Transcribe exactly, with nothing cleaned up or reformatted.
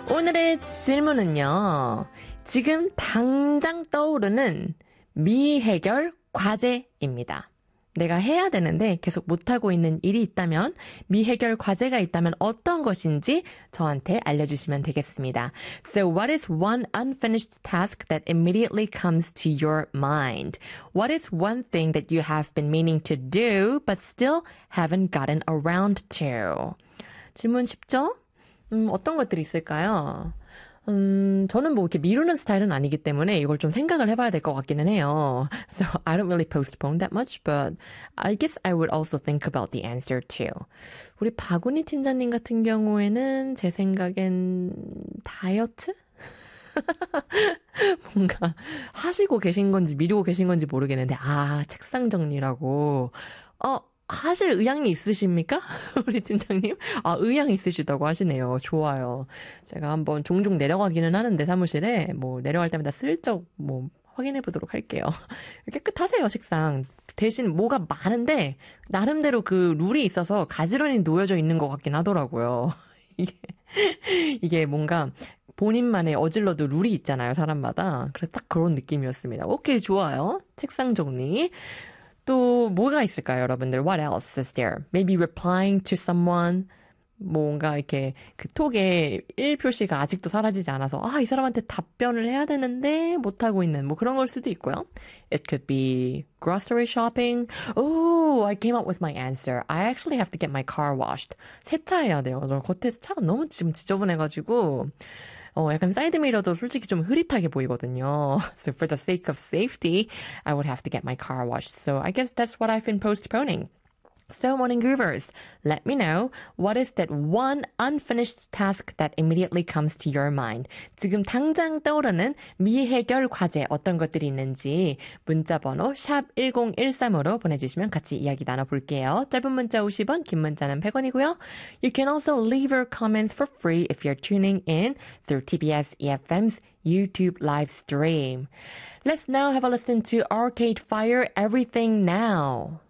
오늘의 질문은요. 지금 당장 떠오르는 미해결 과제입니다. 내가 해야 되는데 계속 못하고 있는 일이 있다면, 미해결 과제가 있다면 어떤 것인지 저한테 알려주시면 되겠습니다. So what is one unfinished task that immediately comes to your mind? What is one thing that you have been meaning to do but still haven't gotten around to? 질문 쉽죠? 음, 어떤 것들이 있을까요? 음, 저는 뭐 이렇게 미루는 스타일은 아니기 때문에 이걸 좀 생각을 해봐야 될 것 같기는 해요. So I don't really postpone that much, but I guess I would also think about the answer too. 우리 박은희 팀장님 같은 경우에는 제 생각엔 다이어트? 뭔가 하시고 계신 건지 미루고 계신 건지 모르겠는데, 아, 책상 정리라고. 어, 하실 의향이 있으십니까? 우리 팀장님? 아, 의향 있으시다고 하시네요. 좋아요. 제가 한번 종종 내려가기는 하는데 사무실에 뭐 내려갈 때마다 슬쩍 뭐 확인해 보도록 할게요. 깨끗하세요, 책상. 대신 뭐가 많은데 나름대로 그 룰이 있어서 가지런히 놓여져 있는 것 같긴 하더라고요. 이게, 이게 뭔가 본인만의 어질러도 룰이 있잖아요, 사람마다. 그래서 딱 그런 느낌이었습니다. 오케이, 좋아요. 책상 정리. 또 뭐가 있을까요, 여러분들? What else is there? Maybe replying to someone. 뭔가 이렇게 그 톡에 일 표시가 아직도 사라지지 않아서 아, 이 사람한테 답변을 해야 되는데 못하고 있는 뭐 그런 걸 수도 있고요. It could be grocery shopping. Oh, I came up with my answer. I actually have to get my car washed. 세차해야 돼요. 저 겉에서 차가 너무 지금 지저분해가지고 어, 약간 사이드미러도 솔직히 좀 흐릿하게 보이거든요. So for the sake of safety, I would have to get my car washed. So I guess that's what I've been postponing. So, morning groovers, let me know what is that one unfinished task that immediately comes to your mind. 지금 당장 떠오르는 미해결 과제 어떤 것들이 있는지 문자번호 샵 일공일삼으로 보내주시면 같이 이야기 나눠볼게요. 짧은 문자 오십 원, 긴 문자는 백 원이고요. You can also leave your comments for free if you're tuning in through 티비에스 이에프엠's YouTube live stream. Let's now have a listen to Arcade Fire, Everything Now.